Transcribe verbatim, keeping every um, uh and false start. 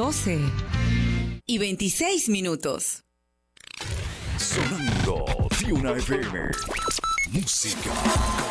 doce y veintiséis minutos. Sonando Fiuna F M. Música